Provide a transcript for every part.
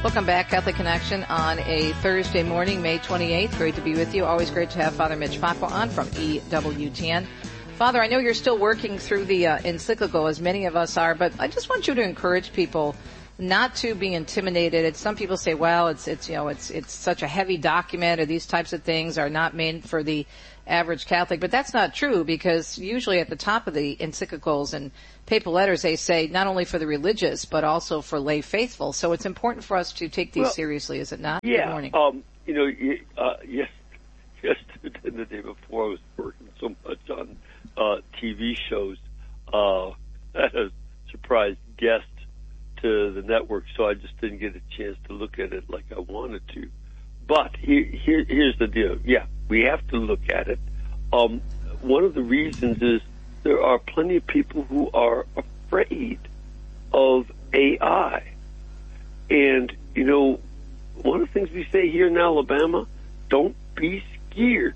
Welcome back, Catholic Connection, on a Thursday morning, May 28th. Great to be with you. Always great to have Father Mitch Pacwa on from EWTN. Father, I know you're still working through the encyclical, as many of us are, but I just want you to encourage people not to be intimidated. Some people say, well, it's such a heavy document, or these types of things are not meant for the average Catholic, but that's not true, because usually at the top of the encyclicals and papal letters, they say not only for the religious, but also for lay faithful. So it's important for us to take these seriously, is it not? Yeah. Good morning. Yes, yesterday and the day before, I was working so much on TV shows. That has surprised guests to the network, so I just didn't get a chance to look at it like I wanted to. But here's the deal. Yeah, we have to look at it. One of the reasons is there are plenty of people who are afraid of AI. And, one of the things we say here in Alabama, don't be scared.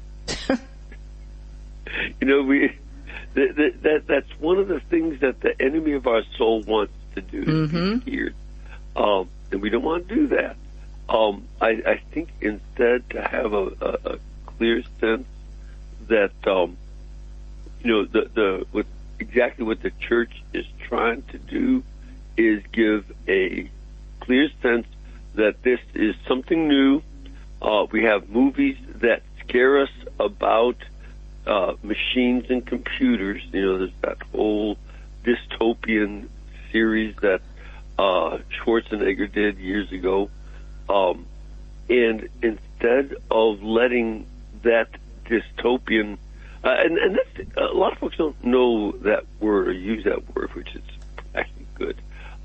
That's one of the things that the enemy of our soul wants to do, to be scared. And we don't want to do that. I think instead to have a clear sense that, exactly what the church is trying to do is give a clear sense that this is something new. We have movies that scare us about machines and computers. There's that whole dystopian series that Schwarzenegger did years ago. And instead of letting that dystopian, and that's, a lot of folks don't know that word or use that word, which is actually good.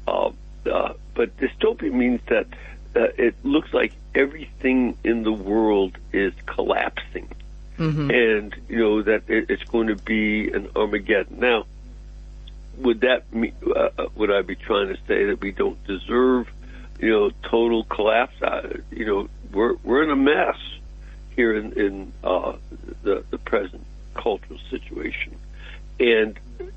But dystopia means that it looks like everything in the world is collapsing. And, that it's going to be an Armageddon. Now, would that mean, would I be trying to say that we don't deserve total collapse? We're in a mess here in the present cultural situation. And,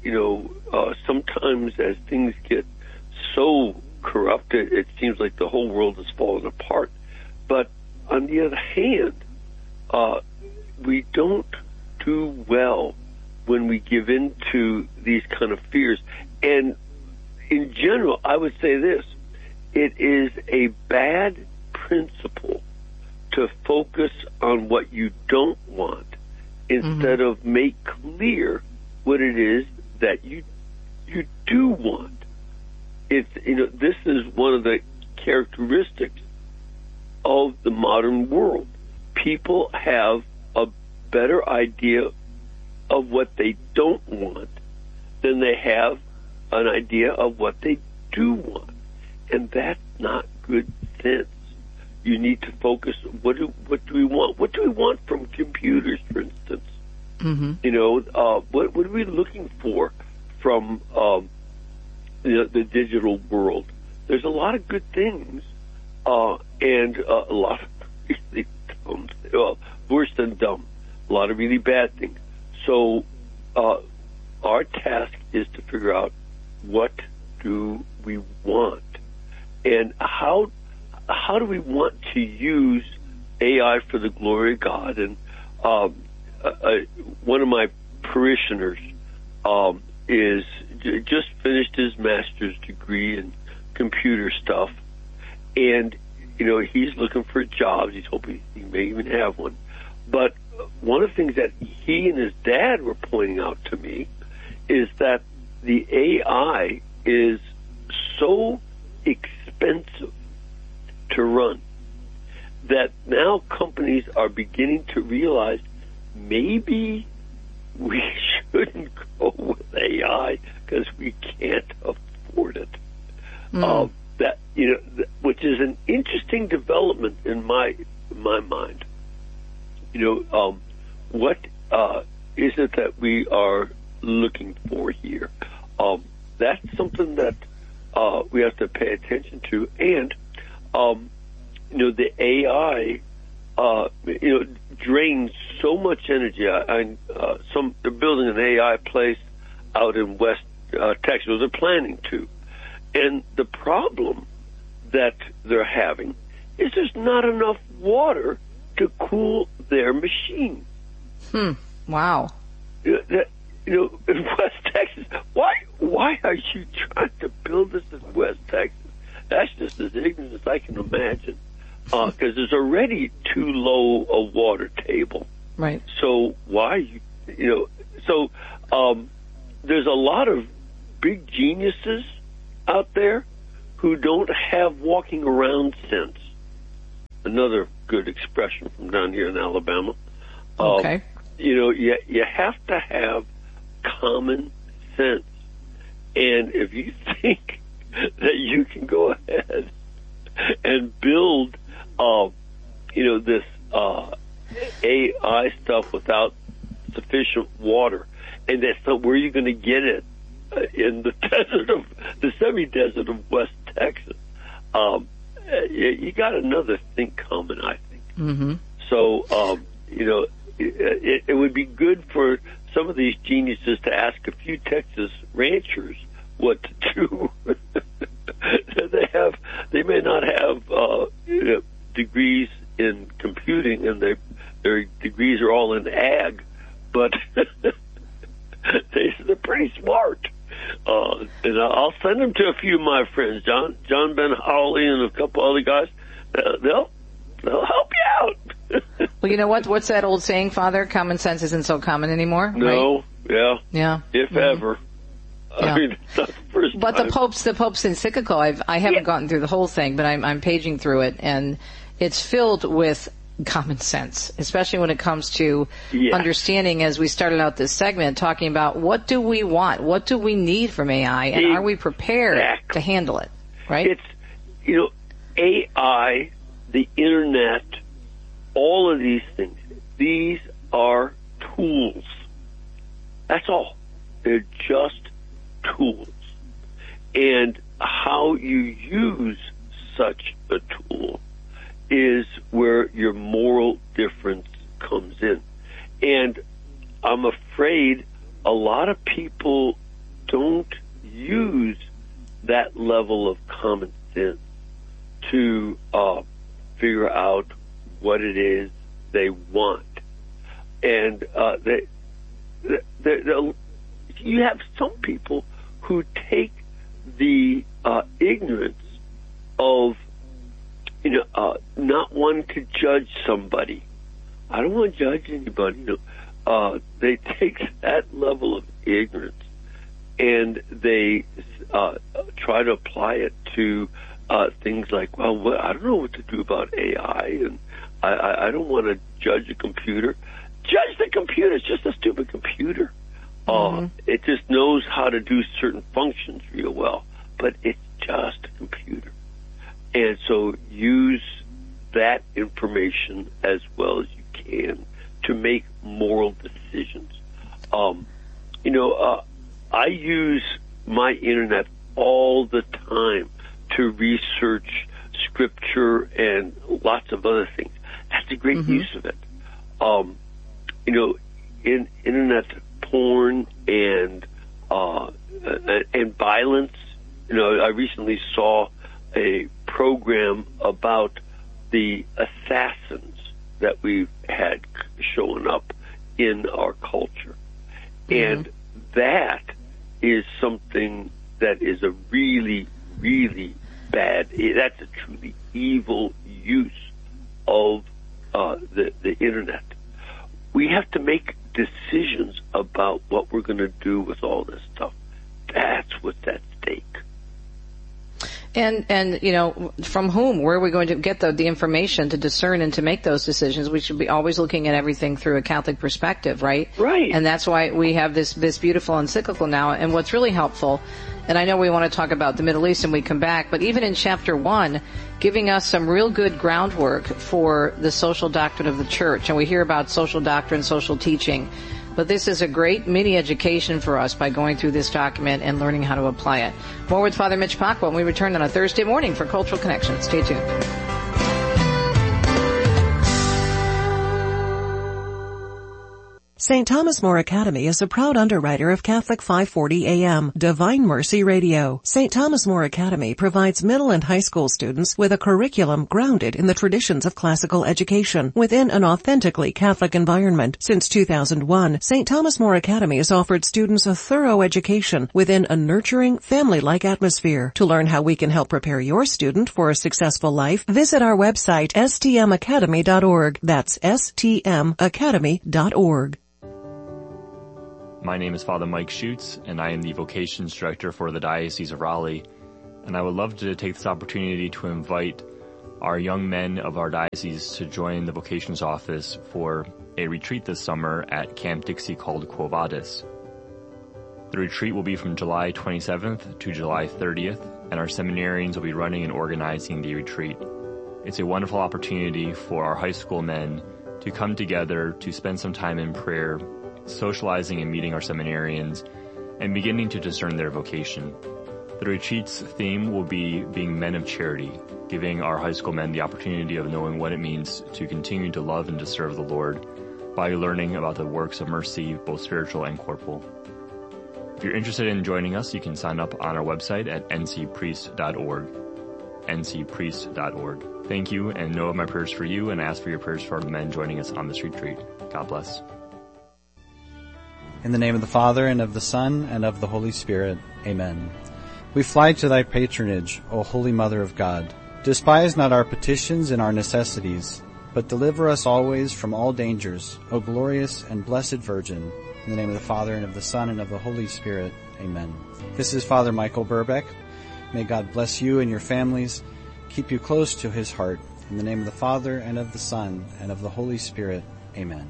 sometimes as things get so corrupted, it seems like the whole world is falling apart. But on the other hand, we don't do well when we give in to these kind of fears. And in general, I would say this: it is a bad principle to focus on what you don't want instead of make clear what it is that you do want. It's, this is one of the characteristics of the modern world. People have a better idea of what they don't want than they have an idea of what they do want. And that's not good sense. You need to focus. What do we want? What do we want from computers, for instance? What are we looking for from the digital world? There's a lot of good things, and a lot of really dumb, worse than dumb. A lot of really bad things. So, our task is to figure out what do we want. And how do we want to use AI for the glory of God? And one of my parishioners is just finished his master's degree in computer stuff, and he's looking for jobs. He's hoping he may even have one. But one of the things that he and his dad were pointing out to me is that the AI is so expensive to run that now companies are beginning to realize maybe we shouldn't go with AI because we can't afford it. Which is an interesting development in my mind. What is it that we are looking for here? That's something that we have to pay attention to. And the AI drains so much energy. They're building an AI place out in West Texas. They're planning to. And the problem that they're having is there's not enough water to cool their machine. Wow. In West Texas, why are you trying to build this in West Texas? That's just as ignorant as I can imagine. Because there's already too low a water table. Right. So why, there's a lot of big geniuses out there who don't have walking around sense. Another good expression from down here in Alabama. Okay. You have to have common sense. And if you think that you can go ahead and build, this AI stuff without sufficient water, and that's not where you're going to get it in the semi-desert of West Texas. You got another thing coming, I think. Mm-hmm. So, it would be good for some of these geniuses to ask a few Texas ranchers what to do. They may not have degrees in computing, and their degrees are all in ag, but they're pretty smart. And I'll send them to a few of my friends, John Ben Howley and a couple other guys. They'll help you out. Well, you know what? What's that old saying, Father? Common sense isn't so common anymore. No, right? Yeah. If ever. Yeah. I mean, it's not the first but time. the Pope's encyclical, I haven't gotten through the whole thing, but I'm paging through it, and it's filled with common sense, especially when it comes to understanding, as we started out this segment, talking about what do we want, what do we need from AI, and are we prepared to handle it, right? It's, AI, the Internet, all of these things, these are tools. That's all. They're just tools. And how you use such a tool is where your moral difference comes in. And I'm afraid a lot of people don't use that level of common sense to figure out what it is they want. And you have some people who take the ignorance of not wanting to judge somebody. I don't want to judge anybody. They take that level of ignorance and they try to apply it to things like, well, I don't know what to do about AI, and I don't want to judge a computer. Judge the computer. It's just a stupid computer. It just knows how to do certain functions real well, but it's just a computer. And so use that information as well as you can to make moral decisions. I use my Internet all the time to research scripture and lots of other things. That's a great use of it. In Internet porn and violence. I recently saw a program about the assassins that we've had showing up in our culture. And that is something that is a really, really bad, that's a truly evil use of the Internet. We have to make decisions about what we're going to do with all this stuff. That's what's at stake. And from whom? Where are we going to get the information to discern and to make those decisions? We should be always looking at everything through a Catholic perspective, right? Right. And that's why we have this beautiful encyclical now. And what's really helpful, and I know we want to talk about the Middle East and we come back, but even in chapter 1, giving us some real good groundwork for the social doctrine of the church. And we hear about social doctrine, social teaching. But this is a great mini education for us by going through this document and learning how to apply it. More with Father Mitch Pacwa when we return on a Thursday morning for Cultural Connection. Stay tuned. St. Thomas More Academy is a proud underwriter of Catholic 540 AM, Divine Mercy Radio. St. Thomas More Academy provides middle and high school students with a curriculum grounded in the traditions of classical education within an authentically Catholic environment. Since 2001, St. Thomas More Academy has offered students a thorough education within a nurturing, family-like atmosphere. To learn how we can help prepare your student for a successful life, visit our website, stmacademy.org. That's stmacademy.org. My name is Father Mike Schutz, and I am the Vocations Director for the Diocese of Raleigh. And I would love to take this opportunity to invite our young men of our diocese to join the Vocations Office for a retreat this summer at Camp Dixie called Quo Vadis. The retreat will be from July 27th to July 30th, and our seminarians will be running and organizing the retreat. It's a wonderful opportunity for our high school men to come together to spend some time in prayer, socializing and meeting our seminarians, and beginning to discern their vocation. The retreat's theme will be being men of charity, giving our high school men the opportunity of knowing what it means to continue to love and to serve the Lord by learning about the works of mercy, both spiritual and corporal. If you're interested in joining us, you can sign up on our website at ncpriest.org. ncpriest.org. Thank you, and know of my prayers for you, and ask for your prayers for the men joining us on this retreat. God bless. In the name of the Father, and of the Son, and of the Holy Spirit. Amen. We fly to thy patronage, O Holy Mother of God. Despise not our petitions and our necessities, but deliver us always from all dangers, O glorious and blessed Virgin. In the name of the Father, and of the Son, and of the Holy Spirit. Amen. This is Father Michael Burbeck. May God bless you and your families, keep you close to his heart. In the name of the Father, and of the Son, and of the Holy Spirit. Amen.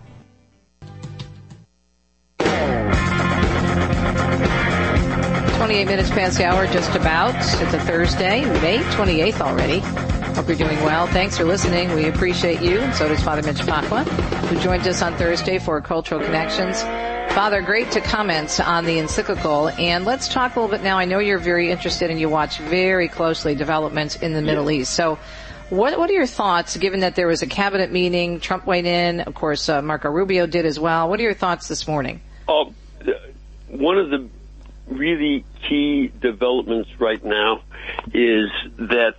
28 minutes past the hour, just about. It's a Thursday, May 28th already. Hope you're doing well. Thanks for listening. We appreciate you, and so does Father Mitch Pacwa, who joined us on Thursday for Cultural Connections. Father, great to comment on the encyclical, and let's talk a little bit now. I know you're very interested and you watch very closely developments in the Middle East. So what are your thoughts, given that there was a cabinet meeting, Trump weighed in, of course, Marco Rubio did as well. What are your thoughts this morning? One of the really key developments right now is that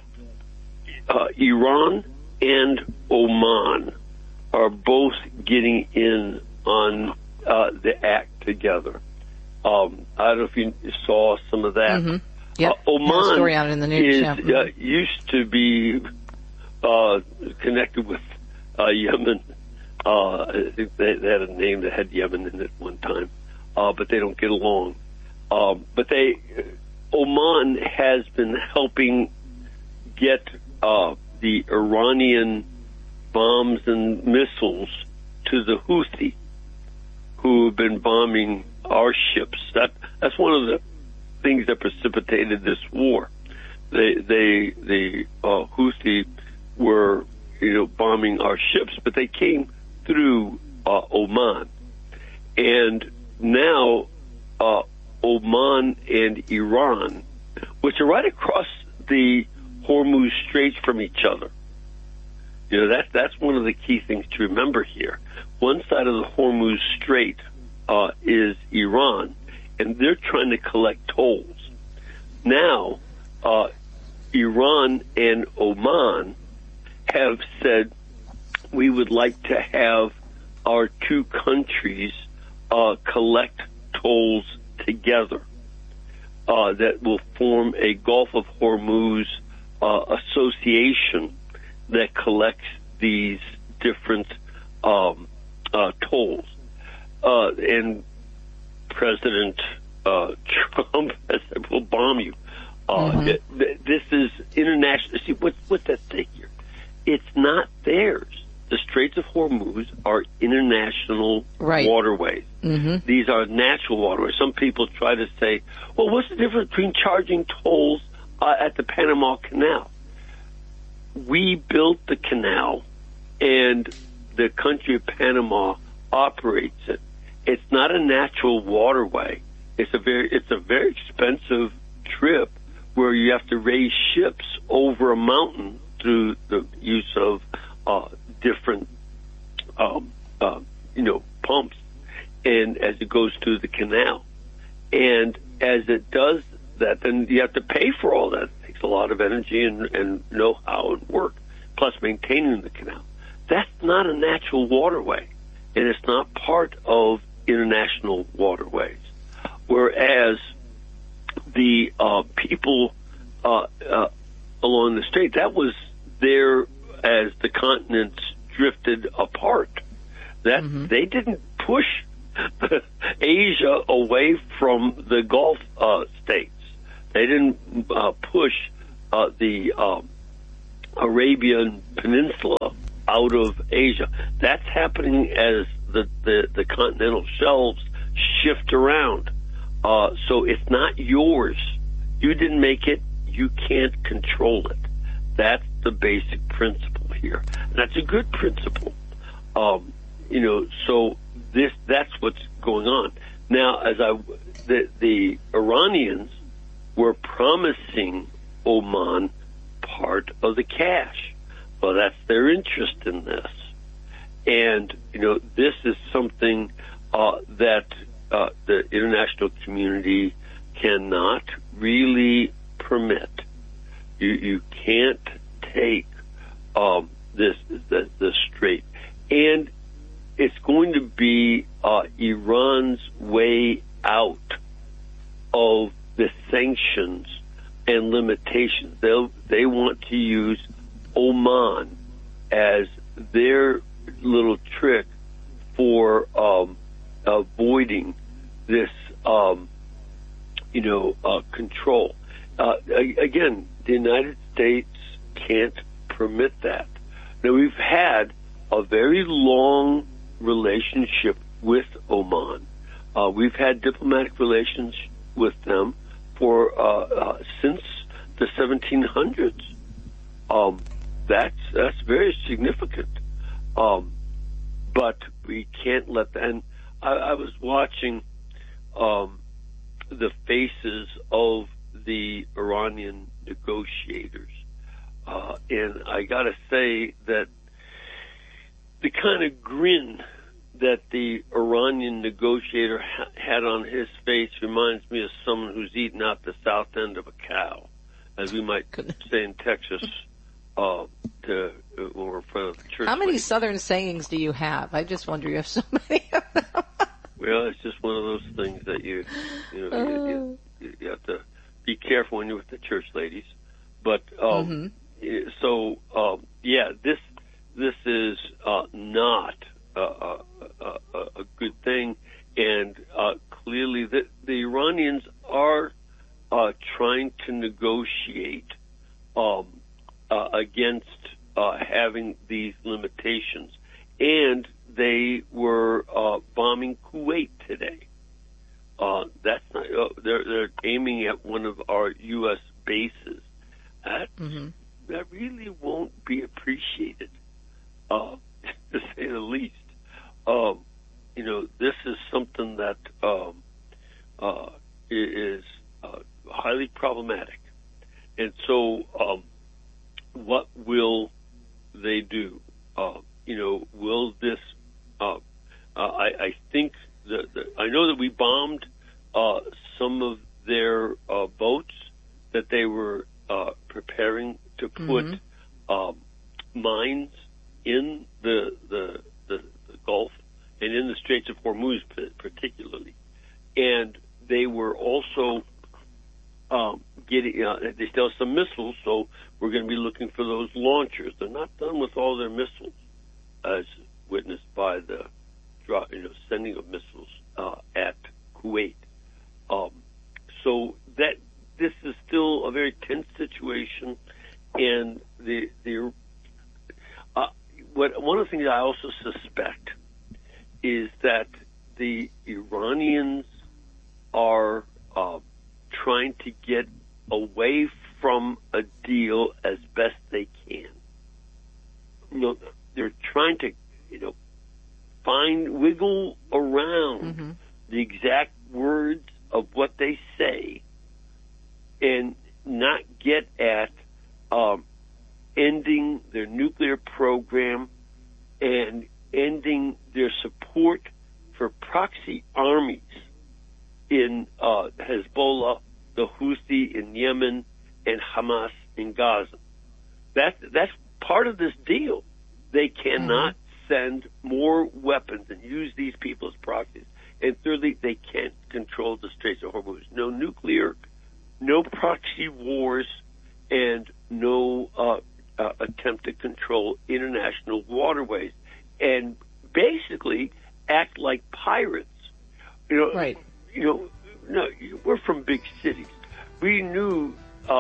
Iran and Oman are both getting in on the act together. I don't know if you saw some of that. Mm-hmm. Yep. Oman story out in the news, used to be connected with Yemen. I think they had a name that had Yemen in it one time, but they don't get along. But Oman has been helping get the Iranian bombs and missiles to the Houthi, who have been bombing our ships. That's one of the things that precipitated this war. The Houthi were, bombing our ships, but they came through Oman, and now Oman and Iran, which are right across the Hormuz Straits from each other. That's one of the key things to remember here. One side of the Hormuz Strait is Iran, and they're trying to collect tolls. Now, Iran and Oman have said, we would like to have our two countries collect tolls together that will form a Gulf of Hormuz association that collects these different tolls. And President Trump has said, we'll bomb you. This is international. See, what's at stake here? It's not theirs. The Straits of Hormuz are international waterways. Mm-hmm. These are natural waterways. Some people try to say, well, what's the difference between charging tolls at the Panama Canal? We built the canal, and the country of Panama operates it. It's not a natural waterway. It's a very expensive trip where you have to raise ships over a mountain through the use of different pumps and as it goes through the canal. And as it does that, then you have to pay for all that. It takes a lot of energy and know-how and work, plus maintaining the canal. That's not a natural waterway, and it's not part of international waterways. Whereas the people along the strait, that was there as the continents drifted apart. That they didn't push Asia away from the Gulf states. They didn't push the Arabian Peninsula out of Asia. That's happening as the continental shelves shift around. So it's not yours. You didn't make it. You can't control it. That's the basic principle here. And that's a good principle. So that's what's going on. Now, the Iranians were promising Oman part of the cash. Well, that's their interest in this. And, this is something that the international community cannot really permit. You can't take the strait. And it's going to be Iran's way out of the sanctions and limitations. They want to use Oman as their little trick for avoiding this, control. Again, the United States can't permit that. Now, we've had a very long relationship with Oman. We've had diplomatic relations with them for since the 1700s. That's very significant. But we can't let that. And I was watching the faces of the Iranian negotiators, and I got to say that the kind of grin that the Iranian negotiator had on his face reminds me of someone who's eaten out the south end of a cow, as we might say in Texas, when we're in front of the church. How many Southern sayings do you have? I just wonder you have so many of them. Well, it's just one of those things that you have to be careful when you're with the church ladies. But this is not a good thing, and clearly the Iranians are trying to negotiate against having these limitations, and they were bombing Kuwait today. That's not. They're aiming at one of our U.S. bases. That really won't be appreciated, to say the least. This is something that is highly problematic, and so what will they do? Will this? I think I know that we bombed some of their boats that they were preparing to put mines in the Gulf and in the Straits of Hormuz particularly, and they were also they still have some missiles, so we're going to be looking for those launchers. They're not done with all their missiles, as witnessed by the sending of missiles at Kuwait. So that this is still a very tense situation, and one of the things I also suspect is that the Iranians are trying to get away from a deal as best they can. They're trying to, wiggle around the exact words of what they say and not get at ending their nuclear program and ending their support for proxy armies in Hezbollah, the Houthi in Yemen, and Hamas in Gaza. That's part of this deal. They cannot send more weapons and use these people as proxies. And thirdly, they can't control the Straits of Hormuz. No nuclear, no proxy wars, and no attempt to control international waterways. And basically act like pirates. Right. No, we're from big cities. We knew,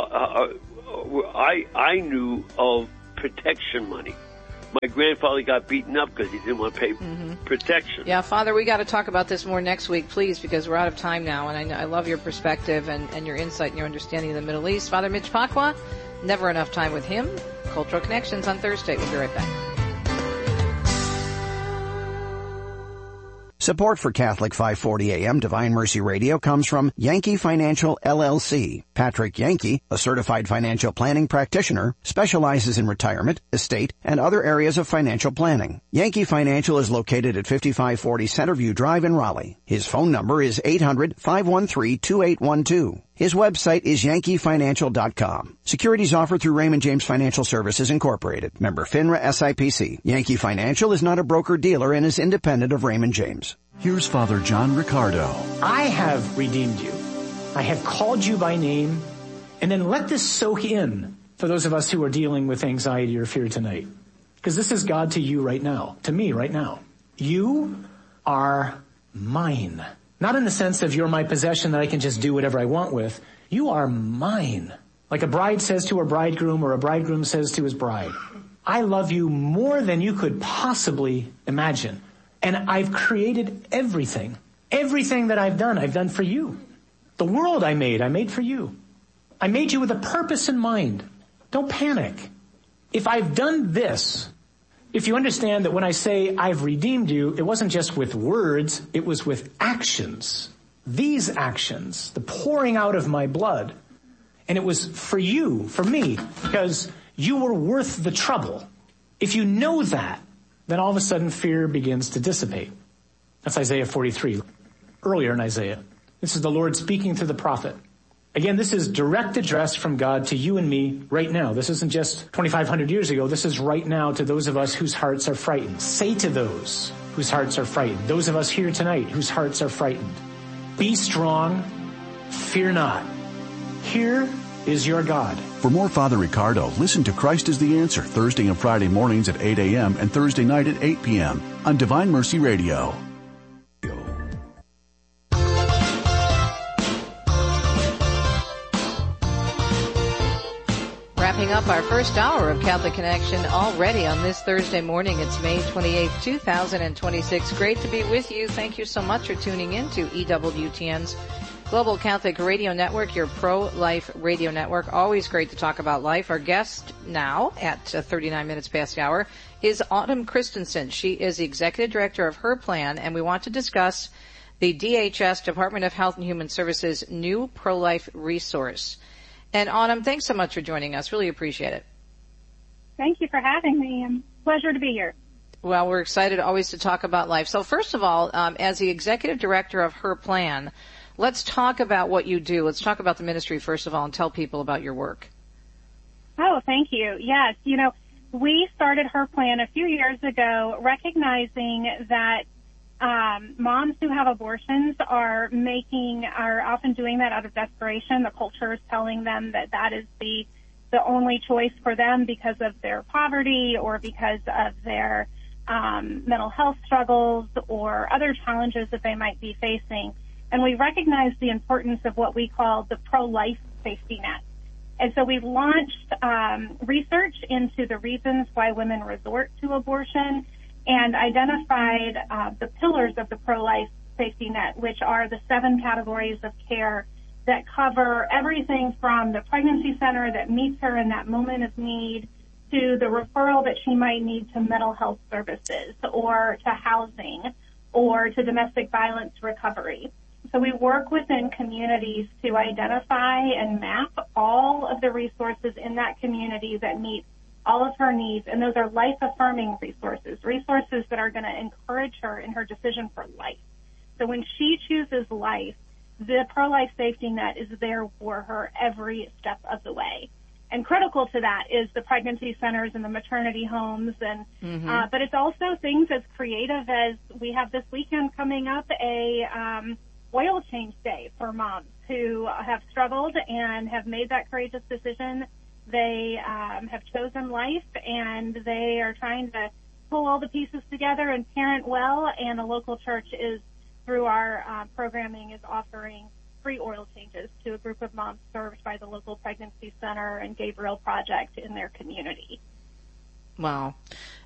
I knew of protection money. My grandfather got beaten up because he didn't want to pay protection. Yeah, Father, we got to talk about this more next week, please, because we're out of time now, and I love your perspective and your insight and your understanding of the Middle East. Father Mitch Pacwa, never enough time with him. Cultural Connections on Thursday. We'll be right back. Support for Catholic 540 AM Divine Mercy Radio comes from Yankee Financial LLC. Patrick Yankee, a certified financial planning practitioner, specializes in retirement, estate, and other areas of financial planning. Yankee Financial is located at 5540 Centerview Drive in Raleigh. His phone number is 800-513-2812. His website is yankeefinancial.com. Securities offered through Raymond James Financial Services Incorporated. Member FINRA SIPC. Yankee Financial is not a broker-dealer and is independent of Raymond James. Here's Father John Riccardo. I have redeemed you. I have called you by name. And then let this soak in for those of us who are dealing with anxiety or fear tonight. Because this is God to you right now, to me right now. You are mine. Not in the sense of you're my possession that I can just do whatever I want with. You are mine. Like a bride says to her bridegroom or a bridegroom says to his bride. I love you more than you could possibly imagine. And I've created everything. Everything that I've done for you. The world I made for you. I made you with a purpose in mind. Don't panic. If I've done this, if you understand that when I say I've redeemed you, it wasn't just with words, it was with actions. These actions, the pouring out of my blood. And it was for you, for me, because you were worth the trouble. If you know that, then all of a sudden fear begins to dissipate. That's Isaiah 43, earlier in Isaiah. This is the Lord speaking to the prophet. Again, this is direct address from God to you and me right now. This isn't just 2,500 years ago. This is right now to those of us whose hearts are frightened. Say to those whose hearts are frightened, those of us here tonight whose hearts are frightened, be strong, fear not. Here is your God. For more Father Riccardo, listen to Christ is the Answer Thursday and Friday mornings at 8 a.m. and Thursday night at 8 p.m. on Divine Mercy Radio. Wrapping up our first hour of Catholic Connection already on this Thursday morning. It's May 28th, 2026. Great to be with you. Thank you so much for tuning in to EWTN's Global Catholic Radio Network, your pro-life radio network. Always great to talk about life. Our guest now at 39 minutes past the hour is Autumn Christensen. She is the executive director of Her Plan, and we want to discuss the DHS, Department of Health and Human Services, new pro-life resource. And Autumn, thanks so much for joining us. Really appreciate it. Thank you for having me. Pleasure to be here. Well, we're excited always to talk about life. So first of all, as the executive director of Her Plan, let's talk about what you do. Let's talk about the ministry first of all and tell people about your work. Oh, thank you. Yes, we started Her Plan a few years ago recognizing that moms who have abortions are often doing that out of desperation. The culture is telling them that is the only choice for them because of their poverty or because of their mental health struggles or other challenges that they might be facing. And we recognize the importance of what we call the pro-life safety net. And so we've launched research into the reasons why women resort to abortion and identified the pillars of the pro-life safety net, which are the 7 categories of care that cover everything from the pregnancy center that meets her in that moment of need to the referral that she might need to mental health services or to housing or to domestic violence recovery. So we work within communities to identify and map all of the resources in that community that meet all of her needs, and those are life-affirming resources that are going to encourage her in her decision for life. So when she chooses life, the pro-life safety net is there for her every step of the way. And critical to that is the pregnancy centers and the maternity homes, and but it's also things as creative as we have this weekend coming up, a oil change day for moms who have struggled and have made that courageous decision. They have chosen life, and they are trying to pull all the pieces together and parent well, and a local church is, through our programming, is offering free oil changes to a group of moms served by the local pregnancy center and Gabriel Project in their community. Wow.